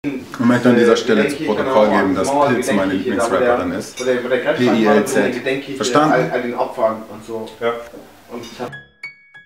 Ich möchte an dieser Stelle zu Protokoll geben, dass Pilz meine Lieblingsrapperin ist. PILZ. Verstanden? All den Opfern und so. Ja. Und